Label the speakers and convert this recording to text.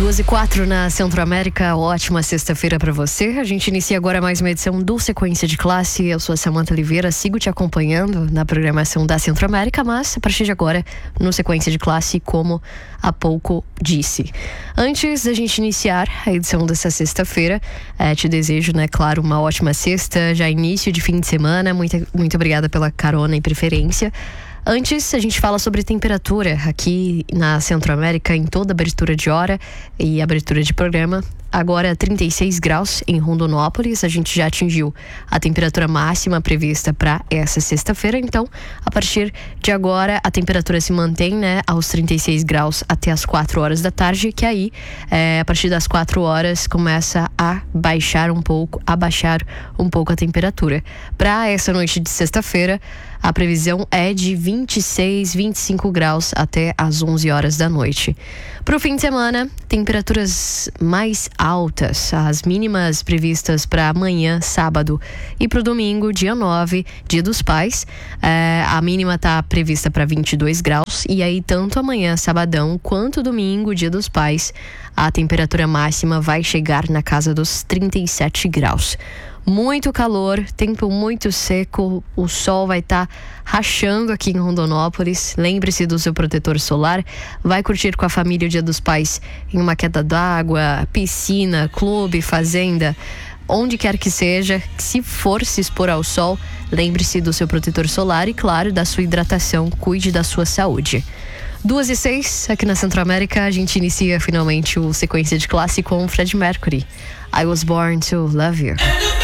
Speaker 1: 2h04 na Centro-América, ótima sexta-feira para você. A gente inicia agora mais uma edição do Sequência de Classe. Eu sou a Samantha Oliveira, sigo te acompanhando na programação da Centro-América, mas a partir de agora no Sequência de Classe, como há pouco disse. Antes da gente iniciar a edição dessa sexta-feira, te desejo, claro, uma ótima sexta, já início de fim de semana. Muito obrigada pela carona e preferência. Antes, a gente fala sobre temperatura aqui na Centro-América em toda abertura de hora e abertura de programa. Agora 36 graus em Rondonópolis, a gente já atingiu a temperatura máxima prevista para essa sexta-feira, então a partir de agora a temperatura se mantém aos 36 graus até as 4 horas da tarde, que aí a partir das 4 horas começa a baixar um pouco a temperatura. Para essa noite de sexta-feira, a previsão é de 26, 25 graus até as 11 horas da noite. Para o fim de semana, temperaturas mais altas, as mínimas previstas para amanhã, sábado, e para o domingo, dia 9, Dia dos Pais. A mínima está prevista para 22 graus, e aí tanto amanhã, sabadão, quanto domingo, Dia dos Pais, a temperatura máxima vai chegar na casa dos 37 graus. Muito calor, tempo muito seco, o sol vai estar rachando aqui em Rondonópolis. Lembre-se do seu protetor solar, vai curtir com a família o Dia dos Pais em uma queda d'água, piscina, clube, fazenda, onde quer que seja. Se for se expor ao sol, lembre-se do seu protetor solar e, claro, da sua hidratação, cuide da sua saúde. 2h06, aqui na Centro-América, a gente inicia finalmente o Sequência de Classe com Freddie Mercury. I Was Born to Love You.